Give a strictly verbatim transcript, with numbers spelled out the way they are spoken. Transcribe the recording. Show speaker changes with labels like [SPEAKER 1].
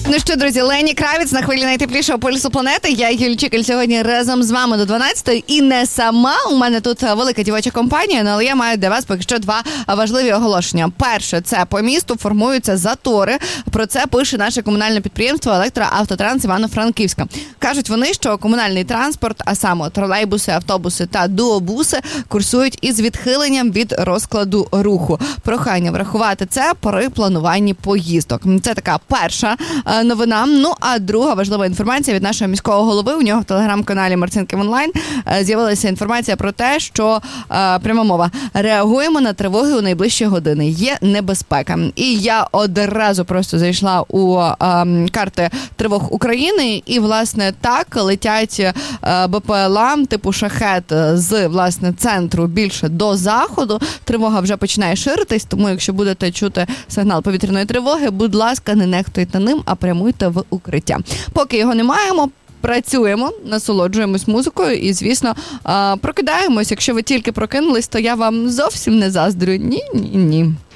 [SPEAKER 1] Ну що, друзі, Лені Кравець на хвилі найтеплішого полюсу планети. Я, Юлія Чикаль, сьогодні разом з вами до дванадцятої. І не сама. У мене тут велика дівоча компанія, але я маю для вас поки що два важливі оголошення. Перше, це по місту формуються затори. Про це пише наше комунальне підприємство «Електроавтотранс» Івано-Франківська. Кажуть вони, що комунальний транспорт, а саме тролейбуси, автобуси та дуобуси, курсують із відхиленням від розкладу руху. Прохання врахувати це при плануванні поїздок. Це така перша новина. Ну, а друга важлива інформація від нашого міського голови. У нього в телеграм-каналі Марцинки онлайн з'явилася інформація про те, що, пряма мова, реагуємо на тривоги у найближчі години. Є небезпека. І я одразу просто зайшла у е, карти тривог України, і, власне, так летять е, БПЛА типу «Шахет» з, власне, центру більше до заходу. Тривога вже починає ширитись, тому якщо будете чути сигнал повітряної тривоги, будь ласка, не нехтуйте ним, а прямуйте в укриття. Поки його не маємо, працюємо, насолоджуємось музикою і, звісно, прокидаємось. Якщо ви тільки прокинулись, то я вам зовсім не заздрю. Ні-ні-ні.